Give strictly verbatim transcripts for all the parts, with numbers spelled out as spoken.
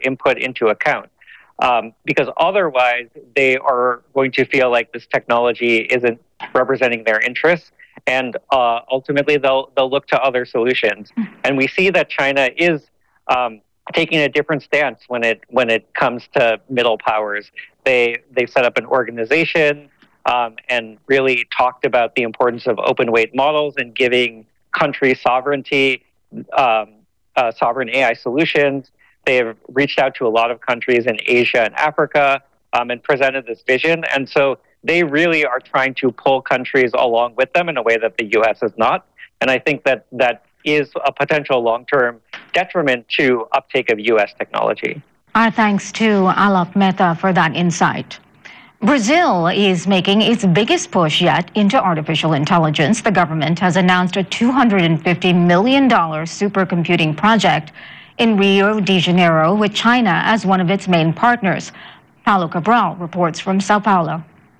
input into account. Um, because otherwise, they are going to feel like this technology isn't representing their interests, and uh, ultimately they'll they'll look to other solutions. And we see that China is um, taking a different stance when it when it comes to middle powers. They they set up an organization um, and really talked about the importance of open weight models and giving countries sovereignty, um, uh, sovereign A I solutions. They've reached out to a lot of countries in Asia and Africa um, and presented this vision. And so they really are trying to pull countries along with them in a way that the U S is not. And I think that that is a potential long-term detriment to uptake of U S technology. Our thanks to Alok Mehta for that insight. Brazil is making its biggest push yet into artificial intelligence. The government has announced a two hundred fifty million dollars supercomputing project in Rio de Janeiro with China as one of its main partners. Paulo Cabral reports from Sao Paulo.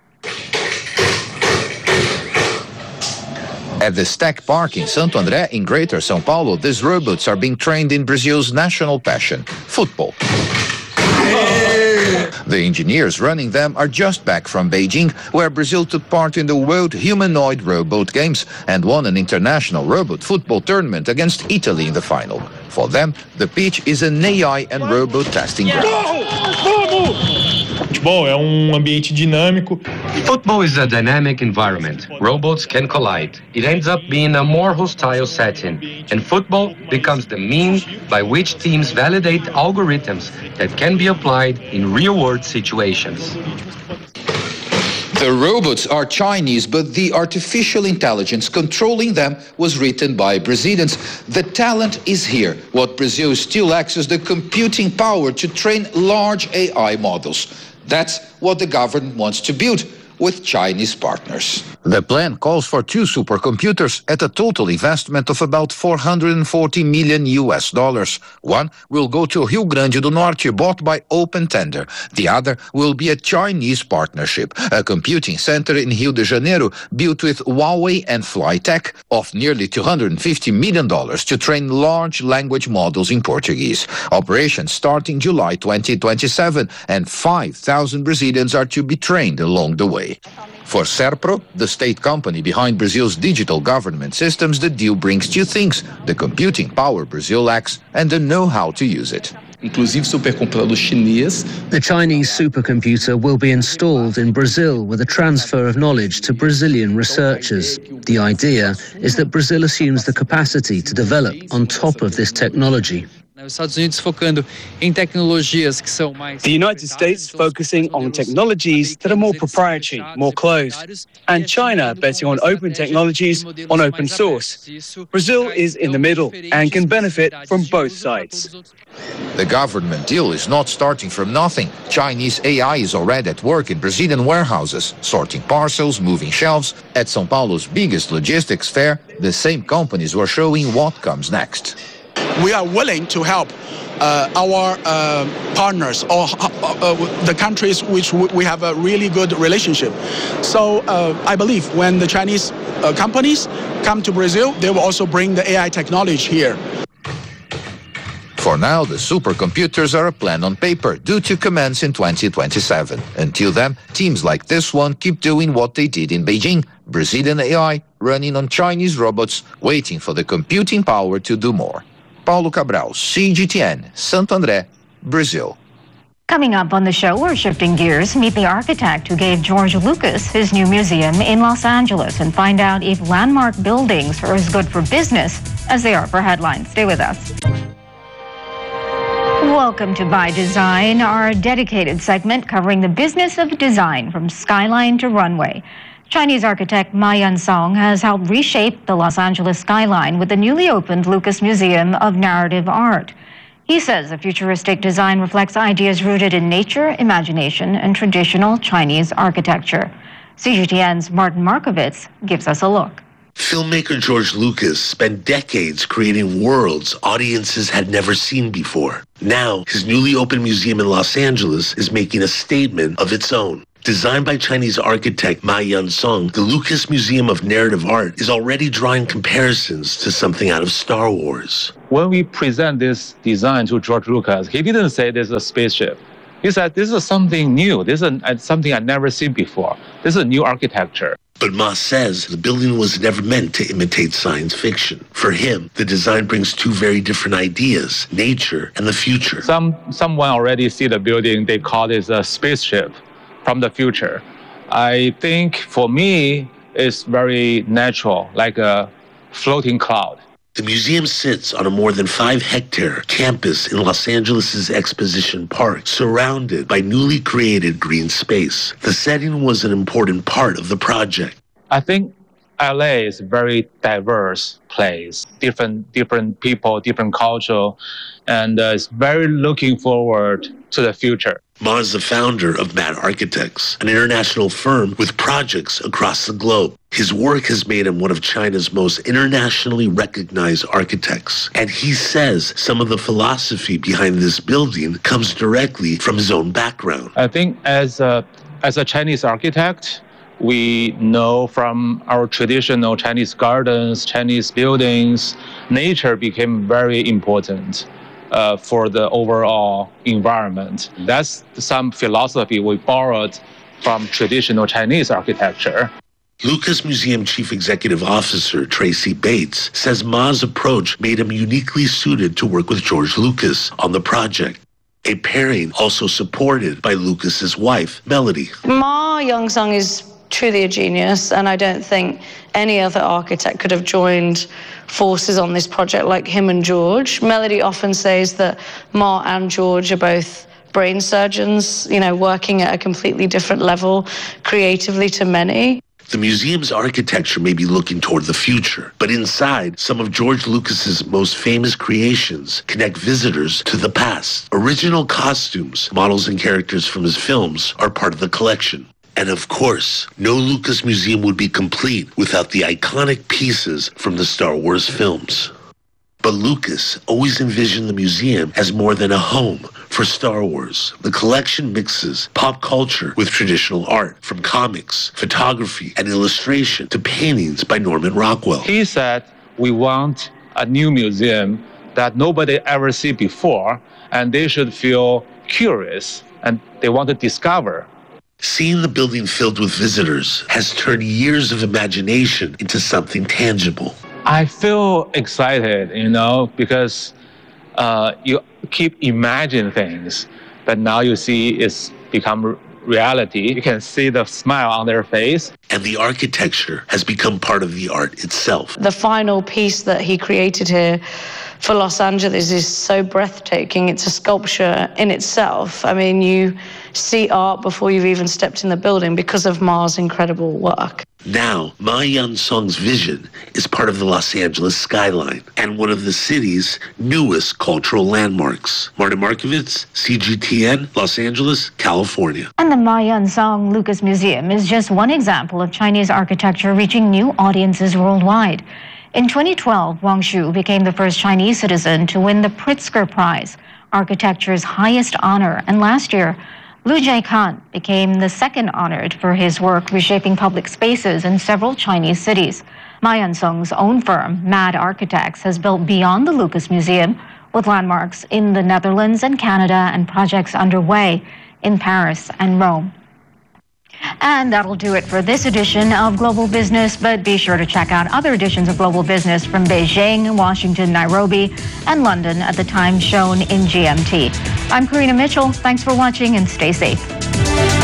At the Stack Park in Santo André in Greater São Paulo, these robots are being trained in Brazil's national passion, football. The engineers running them are just back from Beijing, where Brazil took part in the World Humanoid Robot Games and won an international robot football tournament against Italy in the final. For them, the pitch is an A I and robot testing ground. Futebol é um ambiente dinâmico. Football is a dynamic environment. Robots can collide. It ends up being a more hostile setting, and football becomes the means by which teams validate algorithms that can be applied in real-world situations. The robots are Chinese, but the artificial intelligence controlling them was written by Brazilians. The talent is here. What Brazil still lacks is the computing power to train large A I models. That's what the government wants to build with Chinese partners. The plan calls for two supercomputers at a total investment of about four hundred forty million U S dollars. One will go to Rio Grande do Norte, bought by open tender. The other will be a Chinese partnership, a computing center in Rio de Janeiro built with Huawei and Flytech of nearly two hundred fifty million dollars to train large language models in Portuguese. Operations start in July twenty twenty-seven, and five thousand Brazilians are to be trained along the way. For Serpro, the state company behind Brazil's digital government systems, the deal brings two things: the computing power Brazil lacks and the know-how to use it. The Chinese supercomputer will be installed in Brazil with a transfer of knowledge to Brazilian researchers. The idea is that Brazil assumes the capacity to develop on top of this technology. The United States focusing on technologies that are more proprietary, more closed, and China betting on open technologies, on open source. Brazil is in the middle and can benefit from both sides. The government deal is not starting from nothing. Chinese A I is already at work in Brazilian warehouses, sorting parcels, moving shelves. At São Paulo's biggest logistics fair, the same companies were showing what comes next. We are willing to help uh, our uh, partners or uh, uh, the countries which we have a really good relationship. So uh, I believe when the Chinese uh, companies come to Brazil, they will also bring the A I technology here. For now, the supercomputers are a plan on paper, due to commence in twenty twenty-seven. Until then, teams like this one keep doing what they did in Beijing: Brazilian A I running on Chinese robots, waiting for the computing power to do more. Paulo Cabral, C G T N, Santo André, Brazil. Coming up on the show, we're shifting gears. Meet the architect who gave George Lucas his new museum in Los Angeles and find out if landmark buildings are as good for business as they are for headlines. Stay with us. Welcome to By Design, our dedicated segment covering the business of design from skyline to runway. Chinese architect Ma Yansong has helped reshape the Los Angeles skyline with the newly opened Lucas Museum of Narrative Art. He says the futuristic design reflects ideas rooted in nature, imagination, and traditional Chinese architecture. C G T N's Martin Markovitz gives us a look. Filmmaker George Lucas spent decades creating worlds audiences had never seen before. Now, his newly opened museum in Los Angeles is making a statement of its own. Designed by Chinese architect Ma Yansong, the Lucas Museum of Narrative Art is already drawing comparisons to something out of Star Wars. when we present this design to George Lucas, he didn't say this is a spaceship. He said, this is something new. This is a, something I've never seen before. This is a new architecture. But Ma says the building was never meant to imitate science fiction. For him, the design brings two very different ideas, nature and the future. Some Someone already see the building, they call it a spaceship from the future. I think for me, it's very natural, like a floating cloud. The museum sits on a more than five hectare campus in Los Angeles' Exposition Park, surrounded by newly created green space. The setting was an important part of the project. I think L A is a very diverse place, different different people, different culture, and uh, it's very looking forward to the future. Ma is the founder of Mad Architects, an international firm with projects across the globe. His work has made him one of China's most internationally recognized architects. And he says some of the philosophy behind this building comes directly from his own background. I think as a, as a Chinese architect, we know from our traditional Chinese gardens, Chinese buildings, nature became very important. Uh, for the overall environment. That's some philosophy we borrowed from traditional Chinese architecture. Lucas Museum Chief Executive Officer Tracy Bates says Ma's approach made him uniquely suited to work with George Lucas on the project, a pairing also supported by Lucas's wife, Melody. Ma Yong-sung is truly a genius, and I don't think any other architect could have joined forces on this project like him and George. Melody often says that Ma and George are both brain surgeons, you know, working at a completely different level creatively to many. The museum's architecture may be looking toward the future, but inside, some of George Lucas's most famous creations connect visitors to the past. Original costumes, models, and characters from his films are part of the collection. And of course, no Lucas Museum would be complete without the iconic pieces from the Star Wars films. But Lucas always envisioned the museum as more than a home for Star Wars. The collection mixes pop culture with traditional art, from comics, photography, and illustration to paintings by Norman Rockwell. He said, we want a new museum that nobody ever seen before, and they should feel curious, and they want to discover. Seeing the building filled with visitors has turned years of imagination into something tangible. I feel excited, you know, because uh, you keep imagining things, but now you see it's become reality. You can see the smile on their face. And the architecture has become part of the art itself. The final piece that he created here for Los Angeles is so breathtaking. It's a sculpture in itself. I mean, you see art before you've even stepped in the building because of Ma's incredible work. Now, Ma Yong-sung's vision is part of the Los Angeles skyline and one of the city's newest cultural landmarks. Martin Markovitz, C G T N, Los Angeles, California. And the Ma Yong-sung Lucas Museum is just one example of Chinese architecture reaching new audiences worldwide. In twenty twelve, Wang Shu became the first Chinese citizen to win the Pritzker Prize, architecture's highest honor, and last year, Liu Jiakhan became the second honored for his work reshaping public spaces in several Chinese cities. Ma Yong-sung's own firm, Mad Architects, has built beyond the Lucas Museum with landmarks in the Netherlands and Canada and projects underway in Paris and Rome. And that'll do it for this edition of Global Business, but be sure to check out other editions of Global Business from Beijing, Washington, Nairobi, and London at the time shown in G M T. I'm Karina Mitchell. Thanks for watching and stay safe.